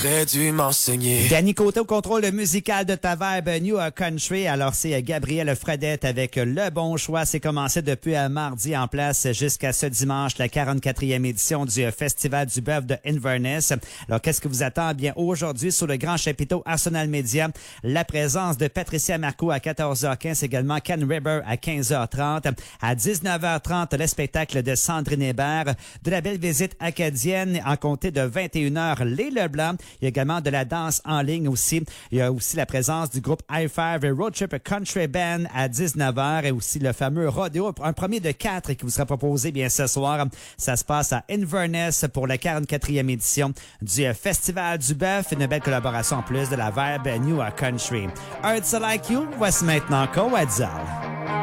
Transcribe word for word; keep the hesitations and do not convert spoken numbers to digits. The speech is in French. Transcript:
t'aurais dû m'enseigner. Danny Côté au contrôle musical de ta vibe New Country. Alors, c'est Gabriel Fredette avec le bon choix. C'est commencé depuis mardi en place jusqu'à ce dimanche, la quarante-quatrième édition du Festival du bœuf de Inverness. Alors, qu'est-ce que vous attend? Bien, aujourd'hui, sur le grand chapiteau Arsenal Media, la présence de Patricia Marcoux à quatorze heures quinze, également Ken River à quinze heures trente. À dix-neuf heures trente, le spectacle de Sandrine Hébert, de la belle visite acadienne en compter de vingt et une heures, les Leblanc. Il y a également de la danse en ligne aussi. Il y a aussi la présence du groupe I Five Road Trip Country Band à dix-neuf heures et aussi le fameux rodeo, un premier de quatre qui vous sera proposé bien ce soir. Ça se passe à Inverness pour la quarante-quatrième édition du Festival du bœuf. Une belle collaboration en plus de la vibe New Country. Hearts Like You, voici maintenant Coadzal.